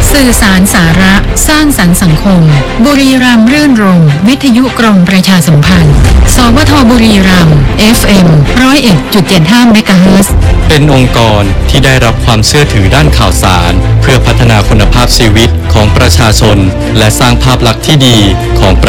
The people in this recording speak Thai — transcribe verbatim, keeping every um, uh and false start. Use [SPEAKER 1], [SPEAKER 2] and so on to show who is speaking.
[SPEAKER 1] สื่อสารสาระสร้างสรรค์สังคมบุรีรัมย์รื่นรมย์วิทยุกรมประชาสัมพันธ์สวทบุรีรัมย์ เอฟ เอ็ม หนึ่งศูนย์เอ็ดจุดเจ็ดห้า เมกะเฮิรตซ์
[SPEAKER 2] เป็นองค์กรที่ได้รับความเชื่อถือด้านข่าวสารเพื่อพัฒนาคุณภาพชีวิตของประชาชนและสร้างภาพลักษณ์ที่ดีของประ